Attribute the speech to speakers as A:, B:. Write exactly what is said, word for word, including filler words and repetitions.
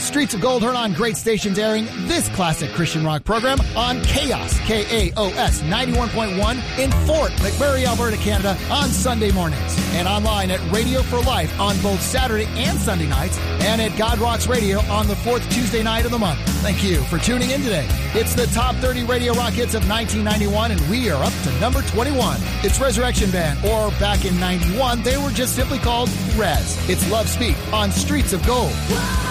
A: Streets of Gold heard on great stations airing this classic Christian rock program on Chaos, K A O S ninety-one point one in Fort McMurray, Alberta, Canada on Sunday mornings. And online at Radio for Life on both Saturday and Sunday nights, and at God Rocks Radio on the fourth Tuesday night of the month. Thank you for tuning in today. It's the top thirty radio rock hits of nineteen ninety-one, and we are up to number twenty-one. It's Resurrection Band, or back in ninety-one, they were just simply called Rez. It's Love Speak on Streets of Gold.